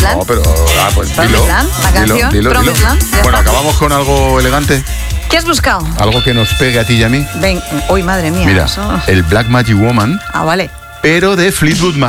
Land. No, pero... pues Promised dilo. Land, la canción. Dilo. Promised Land, ya Bueno, está. acabamos con algo elegante. ¿Qué has buscado? Algo que nos pegue a ti y a mí. Ven, uy, madre mía. Mira, Eso. el Black Magic Woman, Ah, vale. pero de Fleetwood Mac.